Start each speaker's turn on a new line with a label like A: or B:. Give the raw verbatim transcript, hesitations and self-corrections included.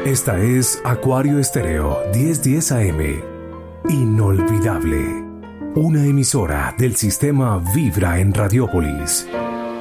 A: Esta es Acuario Estéreo diez diez A M. Inolvidable. Una emisora del sistema Vibra en Radiópolis.